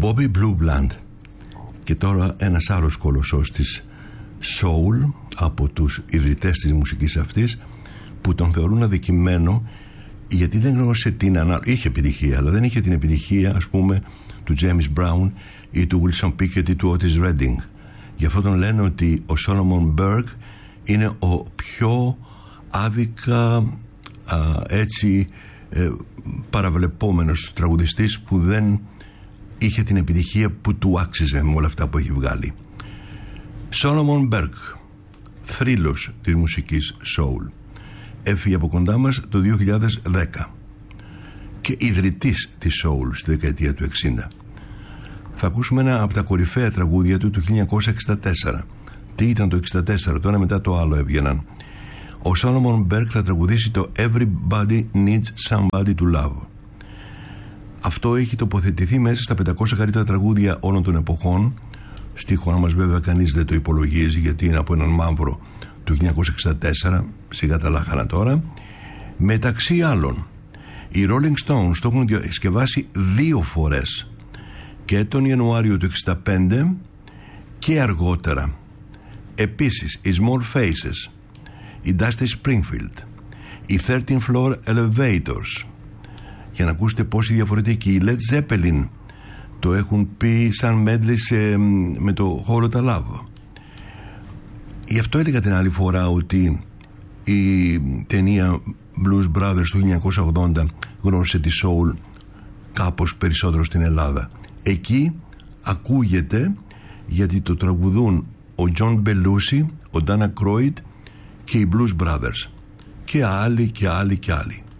Bobby Blue Bland. Και τώρα ένας άλλος κολοσσός της soul, από τους ιδρυτές της μουσικής αυτής, που τον θεωρούν αδικημένο γιατί δεν γνώρισε την είχε επιτυχία, αλλά δεν είχε την επιτυχία, ας πούμε, του James Brown ή του Wilson Pickett ή του Otis Redding. Γι' αυτό τον λένε ότι ο Solomon Burke είναι ο πιο άδικα παραβλεπόμενος τραγουδιστής που δεν είχε την επιτυχία που του άξιζε με όλα αυτά που έχει βγάλει. Solomon Burke, θρύλος της μουσικής soul, έφυγε από κοντά μας το 2010 και ιδρυτής της soul στη δεκαετία του 60. Θα ακούσουμε ένα από τα κορυφαία τραγούδια του 1964. Τι ήταν το 1964, το ένα μετά το άλλο έβγαιναν. Ο Solomon Burke θα τραγουδήσει το Everybody Needs Somebody to Love. Αυτό έχει τοποθετηθεί μέσα στα 500 καλύτερα τραγούδια όλων των εποχών. Στη χώρα μας βέβαια κανείς δεν το υπολογίζει, γιατί είναι από έναν μαύρο του 1964, σιγά τα λάχανα τώρα. Μεταξύ άλλων, οι Rolling Stones το έχουν διασκευάσει 2 φορές, και τον Ιανουάριο του 1965 και αργότερα. Επίσης οι Small Faces, η Dusty Springfield, οι 13 Floor Elevators, για να ακούσετε πόσοι διαφορετικοί. Οι Led Zeppelin το έχουν πει σαν medley με το Whole Lotta Love. Γι' αυτό έλεγα την άλλη φορά ότι η ταινία Blues Brothers του 1980 γνώρισε τη soul κάπως περισσότερο στην Ελλάδα. Εκεί ακούγεται γιατί το τραγουδούν ο John Belushi, ο Dana Croyd και οι Blues Brothers, και άλλοι και άλλοι και άλλοι.